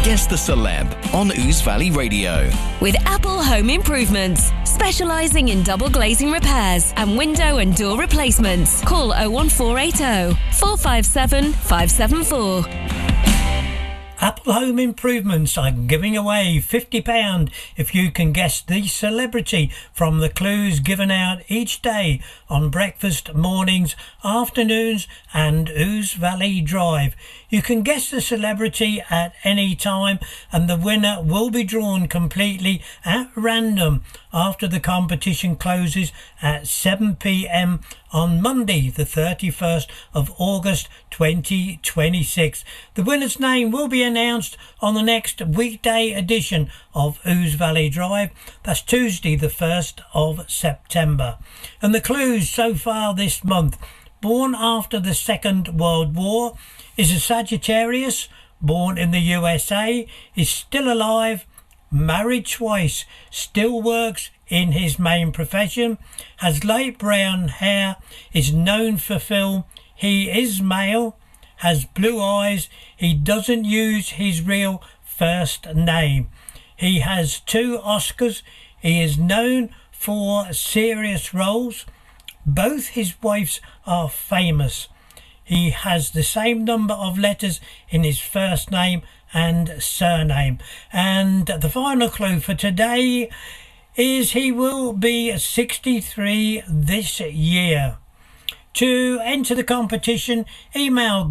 Guess the Celeb on Ouse Valley Radio. With Apple Home Improvements, specialising in double glazing repairs and window and door replacements. Call 01480 457 574. Apple Home Improvements are giving away £50 if you can guess the celebrity from the clues given out each day on breakfast, mornings, afternoons and Ouse Valley Drive. You can guess the celebrity at any time and the winner will be drawn completely at random after the competition closes at 7 p.m. on Monday the 31st of August 2026. The winner's name will be announced on the next weekday edition of Ouse Valley Drive. That's Tuesday the 1st of September. And the clues so far this month: born after the Second World War, is a Sagittarius, born in the USA, is still alive, married twice, still works in his main profession, has light brown hair, is known for film, he is male, has blue eyes, he doesn't use his real first name. He has 2 Oscars, he is known for serious roles. Both his wives are famous. He has the same number of letters in his first name and surname. And the final clue for today is he will be 63 this year. To enter the competition, email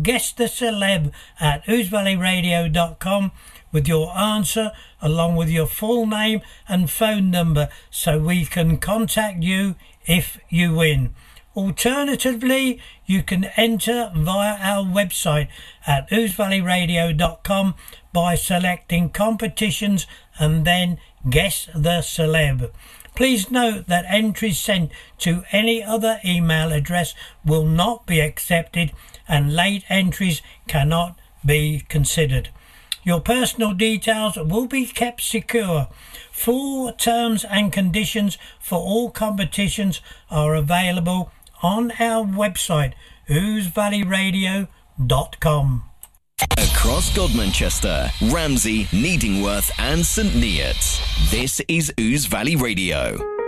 guesstheceleb@ousevalleyradio.com with your answer along with your full name and phone number so we can contact you if you win. Alternatively, you can enter via our website at ousevalleyradio.com by selecting competitions and then guess the celeb. Please note that entries sent to any other email address will not be accepted and late entries cannot be considered. Your personal details will be kept secure. Full terms and conditions for all competitions are available on our website, ousevalleyradio.com. Across Godmanchester, Ramsey, Needingworth and St Neots, this is Ouse Valley Radio.